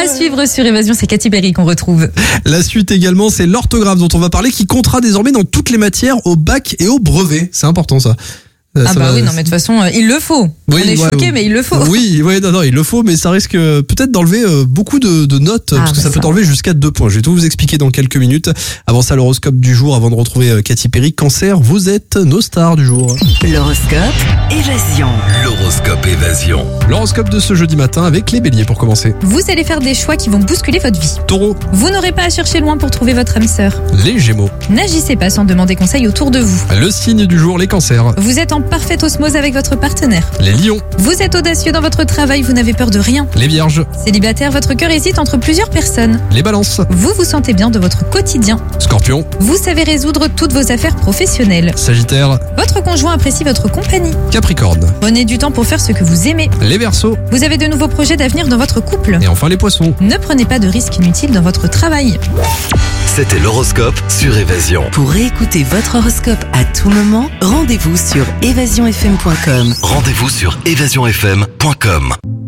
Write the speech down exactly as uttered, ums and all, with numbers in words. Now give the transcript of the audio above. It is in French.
À suivre sur Évasion, c'est Katy Perry qu'on retrouve. La suite également, c'est l'orthographe dont on va parler qui comptera désormais dans toutes les matières au bac et au brevet. C'est important ça. Ah bah va... oui, non mais de toute façon, euh, il le faut. Oui, on est ouais, choqués, ouais. mais il le faut. Oui, oui, non, non, il le faut, mais ça risque peut-être d'enlever euh, beaucoup de, de notes, ah, parce que ça, ça peut t'enlever jusqu'à deux points. Je vais tout vous expliquer dans quelques minutes. Avant ça, l'horoscope du jour, avant de retrouver euh, Katy Perry. Cancer, vous êtes nos stars du jour. L'horoscope Évasion. L'horoscope Évasion. L'horoscope de ce jeudi matin avec les béliers pour commencer. Vous allez faire des choix qui vont bousculer votre vie. Taureau. Vous n'aurez pas à chercher loin pour trouver votre âme sœur. Les gémeaux. N'agissez pas sans demander conseil autour de vous. Le signe du jour, les cancers. Vous êtes en parfaite osmose avec votre partenaire. Les lions. Vous êtes audacieux dans votre travail, vous n'avez peur de rien. Les vierges. Célibataire, votre cœur hésite entre plusieurs personnes. Les balances. Vous vous sentez bien de votre quotidien. Scorpion. Vous savez résoudre toutes vos affaires professionnelles. Sagittaire. Votre conjoint apprécie votre compagnie. Capricorne. Prenez du temps pour faire ce que vous aimez. Les Verseaux. Vous avez de nouveaux projets d'avenir dans votre couple. Et enfin les Poissons. Ne prenez pas de risques inutiles dans votre travail. C'était l'horoscope sur Évasion. Pour réécouter votre horoscope à tout moment, rendez-vous sur évasion f m point com. Rendez-vous sur évasion f m point com.